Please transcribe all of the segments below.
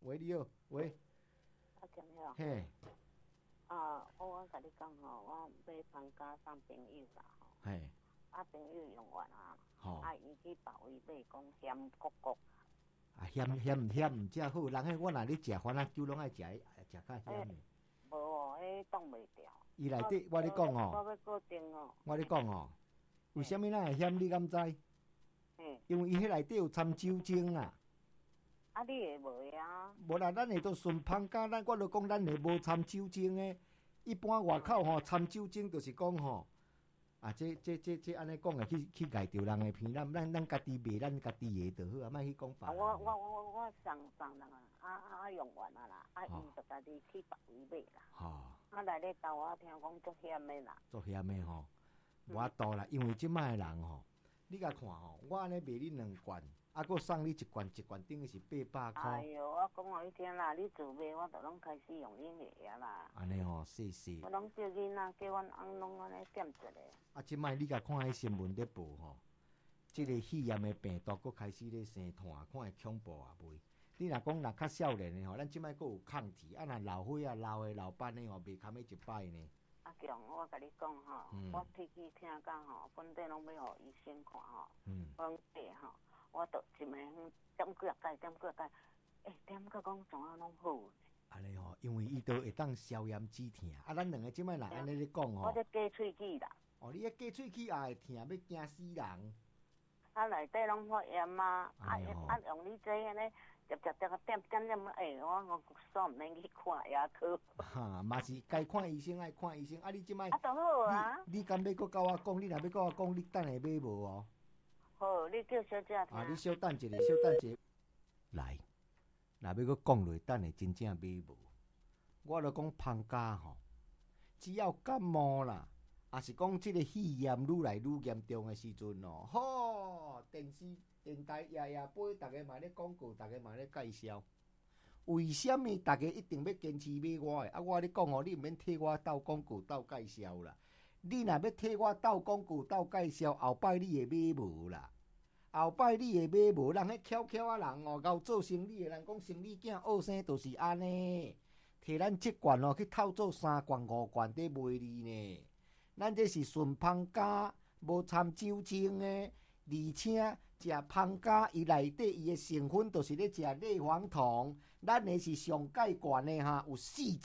喂，你好，喂， 金友， 嘿， 我甲你讲吼，我买放假送朋友啦吼， 嘿， 朋友用完啊， 吼， 伊去别位买讲咸谷谷， 嫌毋食好，人迄我若咧食番仔酒，拢爱食较咸的。 无哦，迄挡袂掉。 伊内底我咧讲我吼， 要固定哦。 我咧讲吼，为虾米咱会嫌你敢知？因为伊迄内底有掺酒精啊。 你会袂啊？ 无啦，咱会做顺芳咖，我就讲咱会无掺酒精的。一般外口吼掺酒精，就是讲吼，这安尼讲的去害着人的鼻，咱家己卖咱家己的就好啊，莫去讲别人。 我送人用完啊啦，伊就家己去别位买啦。 吼， 来咧斗我听讲足险的啦。 足险的吼，无法度啦，因为即摆的人吼，你甲看吼，我安尼卖你2罐。佫送你一罐，等于是800块。 哎哟，我讲互你听啦，你自卖我就拢开始用恁个啊啦。 安尼吼，谢谢。 我拢叫囡仔，叫阮翁拢安尼点一个。 即摆你甲看迄新闻咧报吼，即个肺炎的病毒佫开始咧生炭，看会恐怖啊袂？你若讲若较少年的吼，咱即摆佫有抗体，若老岁啊、老的老班的吼，袂堪迄一摆呢。 强，我甲你讲吼，我提起听讲吼，本地拢要互医生看吼，讲地吼。我都一暝点几啊点到讲怎啊拢好。 安尼吼，因为伊都会当消炎止疼。咱两个即摆人安尼咧讲吼。 我咧加喙齿啦。 你咧加喙齿也会疼，要惊死人。 内底拢发炎啊！用你这安尼，点我煞毋免去看牙科。 嘛是该看医生爱看医生。你即摆都好啊。 你敢要佫甲我讲？你若要甲我讲，你等下买无哦？ 好，你叫小姐听。 你稍等一下，来，若要佫讲落，等下真正买无。我著讲芳家吼，只要感冒啦，也是讲即个肺炎愈来愈严重的时阵哦，电视、电台夜播，逐个嘛咧广告，逐个嘛咧介绍。为什么逐个一定要坚持买我的？我咧讲哦，你毋免替我斗广告、斗介绍啦。你若要替我斗广告、斗介绍，后摆你会买无啦？后摆你会买无？人迄巧啊人哦，搞做生意的人讲生意囝恶生，就是安尼，摕咱1罐去套做3罐、5罐在卖你呢。咱这是纯芳家，无掺酒精的，而且食芳家伊内底伊的成分就是咧食类黄酮，咱的是上介悬的哈，有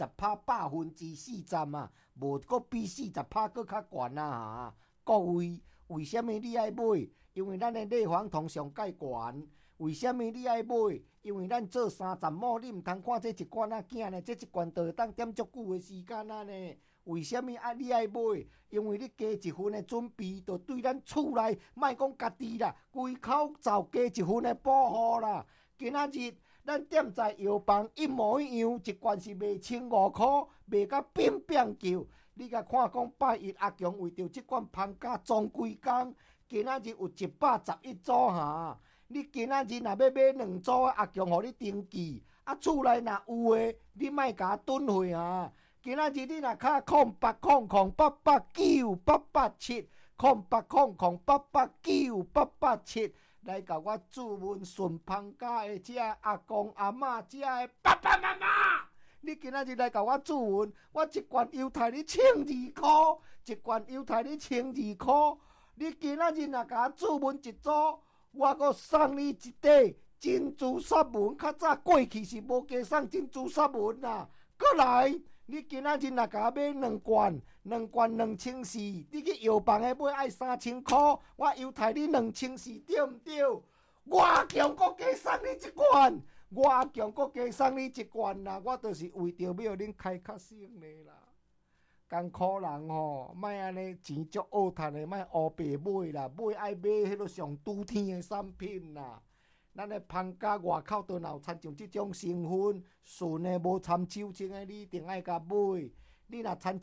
40%、40%啊，无佫比40%佫较悬啊哈。各位，为什么你爱买？因为咱的类黄酮上介悬。为什么你爱买？因为咱做30亩，你毋通看这一罐仔囝呢？这一罐就会当点足久的时间啊呢？为什么你爱买？因为你加一份的准备，就对咱厝内，莫讲家己啦，规口罩加一份的保护啦。今仔日咱店在药房一模一样，一罐是卖1500块，卖甲扁扁叫。你甲看讲拜一阿强为着这罐芳家装几工，今仔日有111组哈。你今仔日若要买2组，阿强互你登记。厝内若有诶，你莫甲囤货啊。今仔日你若卡0800889887，0800889887，来甲我注文顺芳家的这阿公阿嬷这的爸爸妈妈。你今仔日来甲我注文，我一罐犹太你12块，一罐犹太你12块。你今仔日若甲我注文1组，我阁送你一袋珍珠沙文。较早过去是无加送珍珠沙文啦。过来，你今仔日若甲我买2罐，2400，你去药房的买爱3000块，我犹太你2400，对毋对？我强阁加送你1罐。我强阁加送你1罐啦，我就是为着要恁开较省的啦。艰苦人吼，莫安尼钱足恶趁的，莫乌白买啦，买爱买迄落上拄天的产品啦。咱的芳家外口都有掺上即种成分，纯的无掺酒精的，你一定爱甲买。你若掺